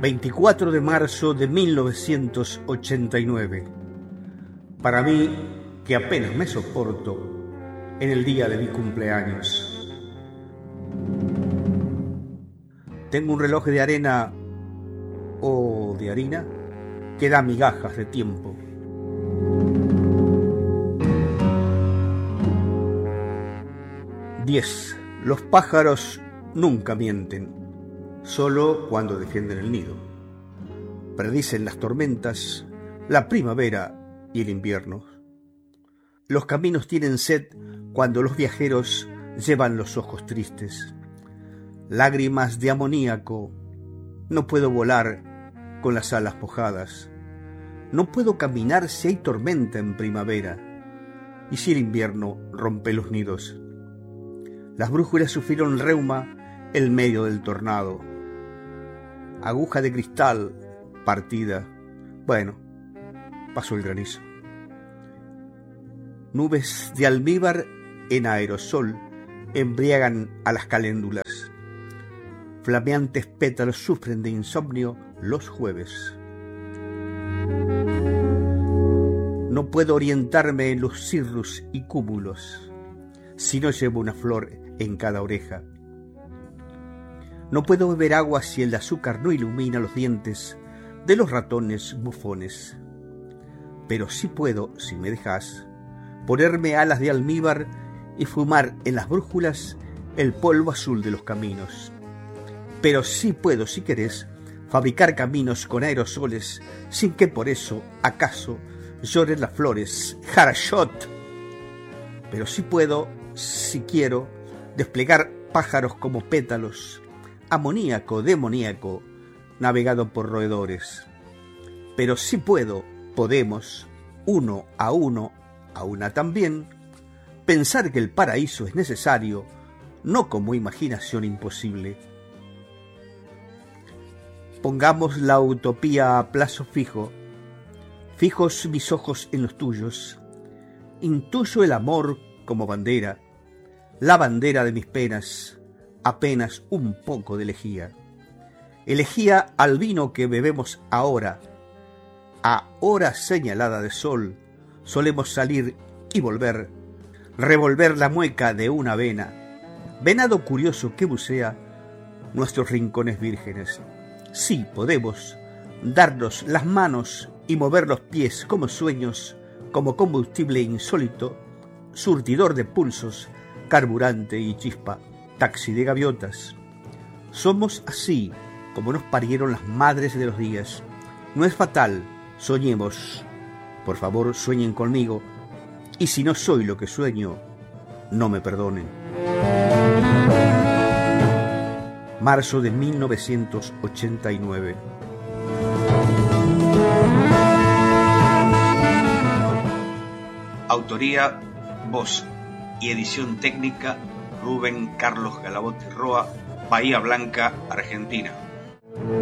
24 de marzo de 1989. Para mí, que apenas me soporto en el día de mi cumpleaños. Tengo un reloj de arena o de harina que da migajas de tiempo. Los pájaros nunca mienten, solo cuando defienden el nido. Predicen las tormentas, la primavera y el invierno. Los caminos tienen sed cuando los viajeros llevan los ojos tristes. Lágrimas de amoníaco, no puedo volar con las alas mojadas. No puedo caminar si hay tormenta en primavera y si el invierno rompe los nidos. Las brújulas sufrieron reuma en medio del tornado. Aguja de cristal partida. Bueno, pasó el granizo. Nubes de almíbar en aerosol embriagan a las caléndulas. Flameantes pétalos sufren de insomnio los jueves. No puedo orientarme en los cirrus y cúmulos si no llevo una flor en cada oreja. No puedo beber agua si el azúcar no ilumina los dientes de los ratones bufones. Pero sí puedo, si me dejas, ponerme alas de almíbar y fumar en las brújulas el polvo azul de los caminos. Pero sí puedo, si querés, fabricar caminos con aerosoles sin que por eso, acaso, lloren las flores. ¡Jarashot! Pero sí puedo, si quiero, desplegar pájaros como pétalos, amoníaco, demoníaco, navegado por roedores. Pero sí puedo, podemos, uno, a una también, pensar que el paraíso es necesario, no como imaginación imposible. Pongamos la utopía a plazo fijo, fijos mis ojos en los tuyos, intuyo el amor como bandera, la bandera de mis penas, apenas un poco de elegía al vino que bebemos ahora. A hora señalada de sol solemos salir y volver, revolver la mueca de una vena, venado curioso que bucea nuestros rincones vírgenes. Sí podemos darnos las manos y mover los pies como sueños, como combustible insólito, surtidor de pulsos, carburante y chispa, taxi de gaviotas. Somos así como nos parieron las madres de los días. No es fatal, soñemos. Por favor, sueñen conmigo. Y si no soy lo que sueño, no me perdonen. Marzo de 1989. Autoría, voz y edición técnica Rubén Carlos Galabotti Roa, Bahía Blanca, Argentina.